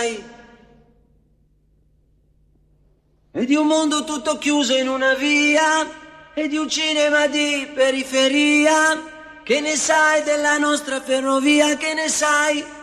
sai? E di un mondo tutto chiuso in una via, e di un cinema di periferia. Che ne sai della nostra ferrovia? Che ne sai